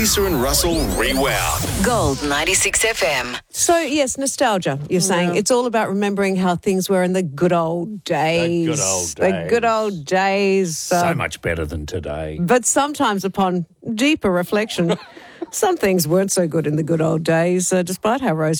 Lisa and Russell Rewound. Gold 96 FM. So, yes, nostalgia, you're saying. It's all about remembering how things were in the good old days. The good old days. The good old days. So much better than today. But sometimes upon deeper reflection, some things weren't so good in the good old days, despite how rosy